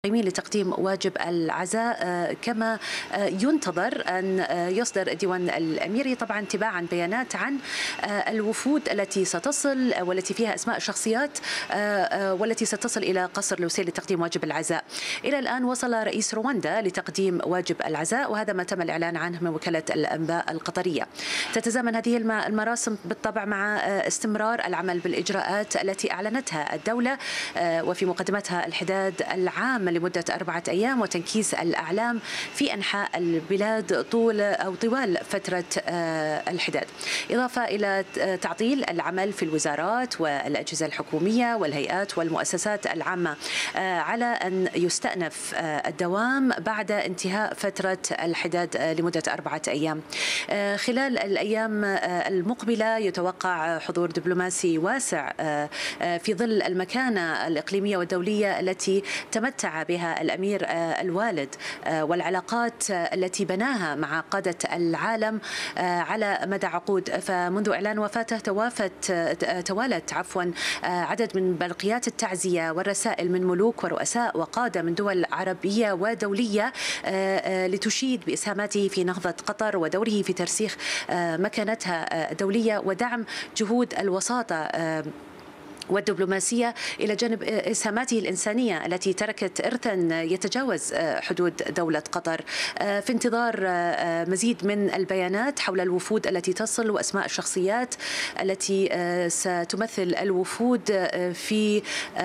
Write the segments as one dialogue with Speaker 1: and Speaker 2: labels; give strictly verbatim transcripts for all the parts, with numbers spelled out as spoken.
Speaker 1: لتقديم واجب العزاء كما ينتظر أن يصدر الديوان الأميري طبعا تباعا بيانات عن الوفود التي ستصل والتي فيها أسماء شخصيات والتي ستصل إلى قصر لوسيل لتقديم واجب العزاء. إلى الآن وصل رئيس رواندا لتقديم واجب العزاء، وهذا ما تم الإعلان عنه من وكالة الأنباء القطرية. تتزامن هذه المراسم بالطبع مع استمرار العمل بالإجراءات التي أعلنتها الدولة وفي مقدمتها الحداد العام لمدة أربعة أيام وتنكيس الأعلام في أنحاء البلاد طول أو طوال فترة الحداد، إضافة إلى تعطيل العمل في الوزارات والأجهزة الحكومية والهيئات والمؤسسات العامة على أن يستأنف الدوام بعد انتهاء فترة الحداد لمدة أربعة أيام. خلال الأيام المقبلة يتوقع حضور دبلوماسي واسع في ظل المكانة الإقليمية والدولية التي تمتع بها الأمير الوالد والعلاقات التي بناها مع قادة العالم على مدى عقود. فمنذ إعلان وفاته توافت توالت عفوا عدد من برقيات التعزية والرسائل من ملوك ورؤساء وقادة من دول عربية ودولية لتشيد بإسهاماته في نهضة قطر ودوره في ترسيخ مكانتها الدولية ودعم جهود الوساطة والدبلوماسية إلى جانب إسهاماته الإنسانية التي تركت إرثا يتجاوز حدود دولة قطر. في انتظار مزيد من البيانات حول الوفود التي تصل وأسماء الشخصيات التي ستمثل الوفود في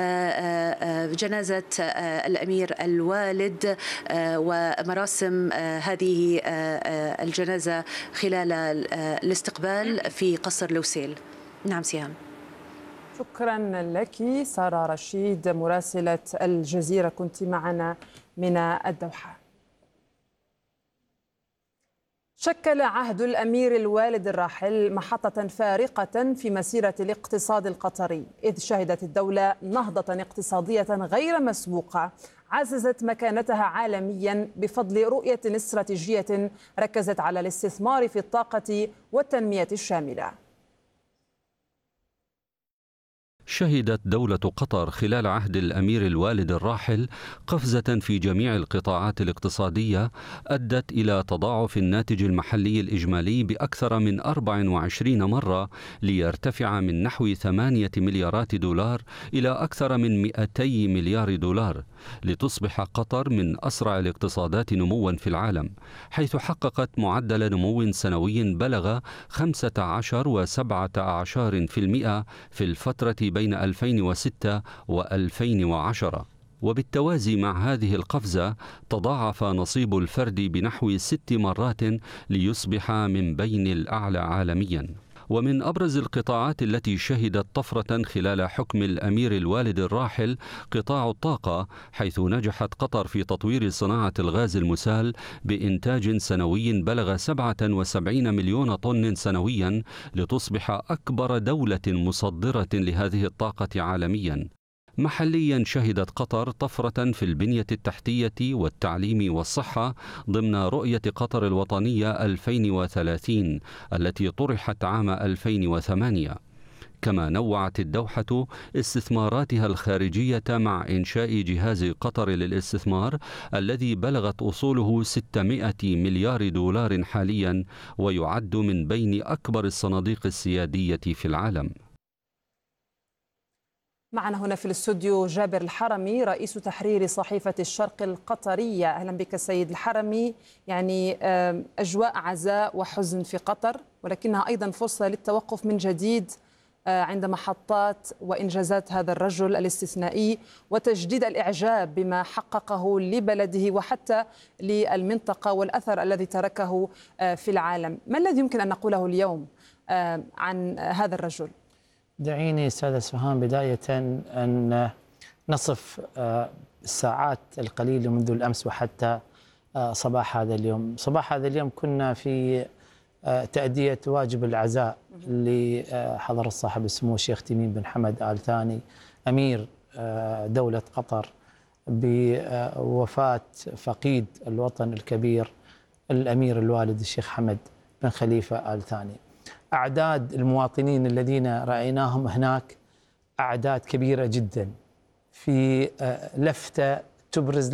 Speaker 1: جنازة الأمير الوالد ومراسم هذه الجنازة خلال الاستقبال في قصر لوسيل. نعم سهام.
Speaker 2: شكرا لك سارة رشيد مراسلة الجزيرة، كنت معنا من الدوحة. شكل عهد الأمير الوالد الراحل محطة فارقة في مسيرة الاقتصاد القطري، إذ شهدت الدولة نهضة اقتصادية غير مسبوقة عززت مكانتها عالميا بفضل رؤية استراتيجية ركزت على الاستثمار في الطاقة والتنمية الشاملة.
Speaker 3: شهدت دولة قطر خلال عهد الأمير الوالد الراحل قفزة في جميع القطاعات الاقتصادية أدت إلى تضاعف الناتج المحلي الإجمالي بأكثر من أربع وعشرين مرة ليرتفع من نحو ثمانية مليارات دولار إلى أكثر من مئتي مليار دولار، لتصبح قطر من أسرع الاقتصادات نموا في العالم، حيث حققت معدل نمو سنوي بلغ خمسة عشر وسبعة عشر في المئة في الفترة بين ألفين وستة وألفين وعشرة. وبالتوازي مع هذه القفزة تضاعف نصيب الفرد بنحو ست مرات ليصبح من بين الأعلى عالميا. ومن أبرز القطاعات التي شهدت طفرة خلال حكم الأمير الوالد الراحل قطاع الطاقة، حيث نجحت قطر في تطوير صناعة الغاز المسال بإنتاج سنوي بلغ سبعة وسبعين مليون طن سنويا لتصبح أكبر دولة مصدرة لهذه الطاقة عالميا. محليا شهدت قطر طفرة في البنية التحتية والتعليم والصحة ضمن رؤية قطر الوطنية ألفين وثلاثين التي طرحت عام ألفين وثمانية. كما نوعت الدوحة استثماراتها الخارجية مع إنشاء جهاز قطر للاستثمار الذي بلغت أصوله ستمائة مليار دولار حاليا، ويعد من بين أكبر الصناديق السيادية في العالم.
Speaker 2: معنا هنا في الاستوديو جابر الحرمي رئيس تحرير صحيفة الشرق القطرية. أهلا بك سيد الحرمي. يعني أجواء عزاء وحزن في قطر، ولكنها أيضا فرصة للتوقف من جديد عند محطات وإنجازات هذا الرجل الاستثنائي وتجديد الإعجاب بما حققه لبلده وحتى للمنطقة والأثر الذي تركه في العالم. ما الذي يمكن أن نقوله اليوم عن هذا الرجل؟
Speaker 4: دعيني أستاذة سهام بداية أن نصف الساعات القليلة منذ الأمس وحتى صباح هذا اليوم. صباح هذا اليوم كنا في تأدية واجب العزاء لحضرة صاحب السمو الشيخ تميم بن حمد آل ثاني أمير دولة قطر بوفاة فقيد الوطن الكبير الأمير الوالد الشيخ حمد بن خليفة آل ثاني. أعداد المواطنين الذين رأيناهم هناك أعداد كبيرة جدا في لفتة تبرز